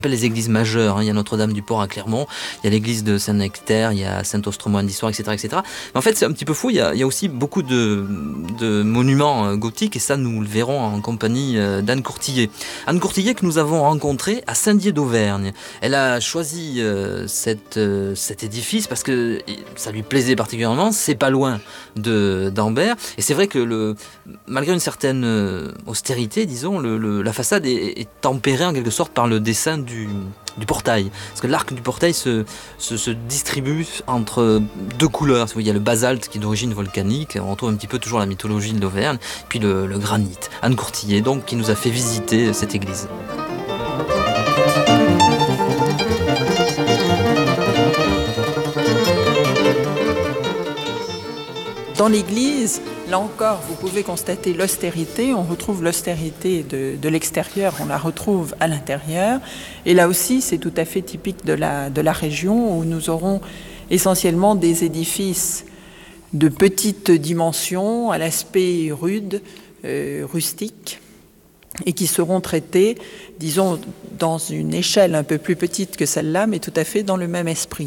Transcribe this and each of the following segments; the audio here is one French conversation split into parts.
les églises majeures, hein. Il y a Notre-Dame-du-Port à Clermont, il y a l'église de Saint-Nectaire, il y a Saint-Ostromone d'Histoire, etc., etc. Mais en fait, c'est un petit peu fou, il y a aussi beaucoup de monuments gothiques, et ça, nous le verrons en compagnie d'Anne Courtillet. Anne Courtillet que nous avons rencontrée à Saint-Dié d'Auvergne. Elle a choisi cet édifice parce que ça lui plaisait particulièrement, c'est pas loin d'Ambert, et c'est vrai que malgré une certaine austérité, disons, la façade est tempérée en quelque sorte par le dessin du portail. Parce que l'arc du portail se distribue entre deux couleurs. Il y a le basalte qui est d'origine volcanique, on retrouve un petit peu toujours la mythologie de l'Auvergne, puis le granit. Anne Courtillet, donc, qui nous a fait visiter cette église. Dans l'église, là encore, vous pouvez constater l'austérité. On retrouve l'austérité de l'extérieur, on la retrouve à l'intérieur. Et là aussi, c'est tout à fait typique de la région où nous aurons essentiellement des édifices de petite dimension, à l'aspect rude, rustique, et qui seront traités, disons, dans une échelle un peu plus petite que celle-là, mais tout à fait dans le même esprit.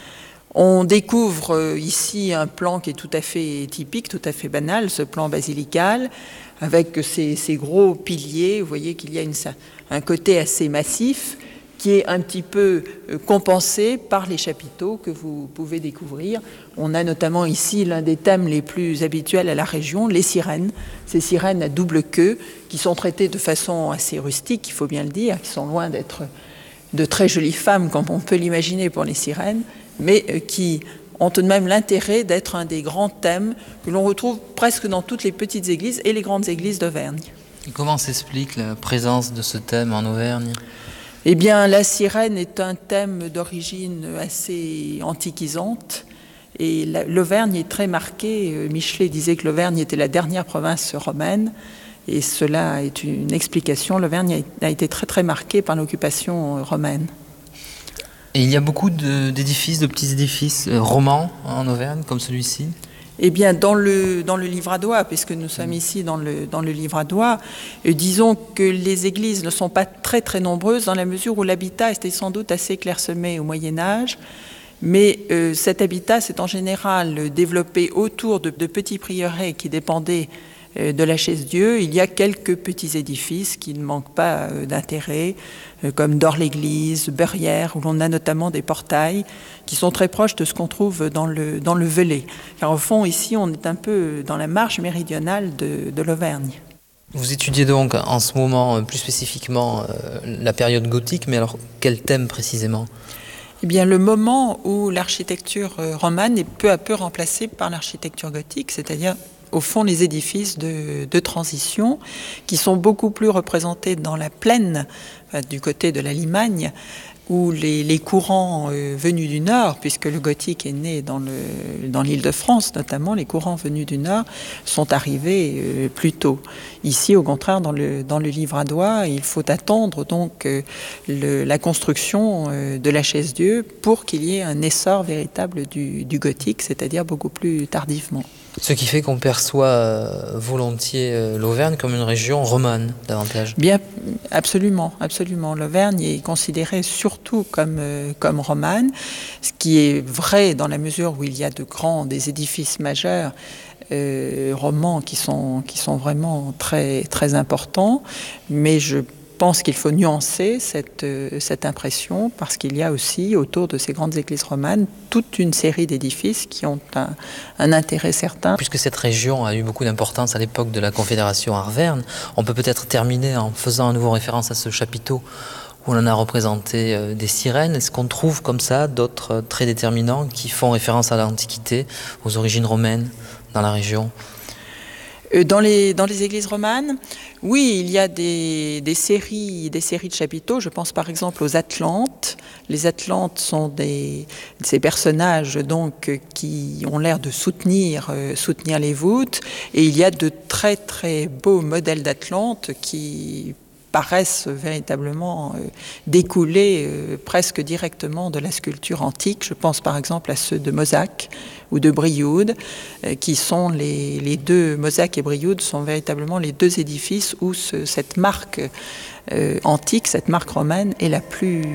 On découvre ici un plan qui est tout à fait typique, tout à fait banal, ce plan basilical, avec ces gros piliers. Vous voyez qu'il y a un côté assez massif qui est un petit peu compensé par les chapiteaux que vous pouvez découvrir. On a notamment ici l'un des thèmes les plus habituels à la région, les sirènes. Ces sirènes à double queue qui sont traitées de façon assez rustique, il faut bien le dire, qui sont loin d'être de très jolies femmes comme on peut l'imaginer pour les sirènes, mais qui ont tout de même l'intérêt d'être un des grands thèmes que l'on retrouve presque dans toutes les petites églises et les grandes églises d'Auvergne. Et comment s'explique la présence de ce thème en Auvergne ? Eh bien, la sirène est un thème d'origine assez antiquisante et l'Auvergne est très marquée. Michelet disait que l'Auvergne était la dernière province romaine et cela est une explication. L'Auvergne a été très très marquée par l'occupation romaine. Et il y a beaucoup d'édifices, de petits édifices romans en Auvergne, comme celui-ci ? Eh bien, dans le Livradois, puisque nous sommes ici dans le Livradois, disons que les églises ne sont pas très très nombreuses dans la mesure où l'habitat était sans doute assez clairsemé au Moyen-Âge, mais cet habitat s'est en général développé autour de petits prieurés qui dépendaient de la Chaise-Dieu. Il y a quelques petits édifices qui ne manquent pas d'intérêt, comme Dore-l'Église, Beurières, où l'on a notamment des portails qui sont très proches de ce qu'on trouve dans le Velay. Car au fond, ici, on est un peu dans la marge méridionale de l'Auvergne. Vous étudiez donc en ce moment plus spécifiquement la période gothique, mais alors quel thème précisément ? Eh bien, le moment où l'architecture romane est peu à peu remplacée par l'architecture gothique, c'est-à-dire au fond les édifices de transition qui sont beaucoup plus représentés dans la plaine du côté de la Limagne où les courants venus du nord, puisque le gothique est né dans l'Île-de-France notamment, les courants venus du nord sont arrivés plus tôt. Ici, au contraire, dans le Livradois, il faut attendre donc la construction de la Chaise-Dieu pour qu'il y ait un essor véritable du gothique, c'est-à-dire beaucoup plus tardivement. Ce qui fait qu'on perçoit volontiers l'Auvergne comme une région romane, davantage. Bien, absolument, absolument. L'Auvergne est considérée surtout comme romane, ce qui est vrai dans la mesure où il y a des édifices majeurs romans qui sont vraiment très, très importants, mais je pense qu'il faut nuancer cette impression parce qu'il y a aussi autour de ces grandes églises romanes toute une série d'édifices qui ont un intérêt certain. Puisque cette région a eu beaucoup d'importance à l'époque de la Confédération Arverne, on peut peut-être terminer en faisant à nouveau référence à ce chapiteau où on a représenté des sirènes. Est-ce qu'on trouve comme ça d'autres traits déterminants qui font référence à l'Antiquité, aux origines romaines dans la région ? Dans les églises romanes, oui, il y a des séries de chapiteaux. Je pense par exemple aux Atlantes. Les Atlantes sont ces personnages donc qui ont l'air de soutenir les voûtes. Et il y a de très très beaux modèles d'Atlantes qui paraissent véritablement découler presque directement de la sculpture antique. Je pense par exemple à ceux de Mozac ou de Brioude, qui sont les deux, Mozac et Brioude sont véritablement les deux édifices où cette marque antique, cette marque romane est la plus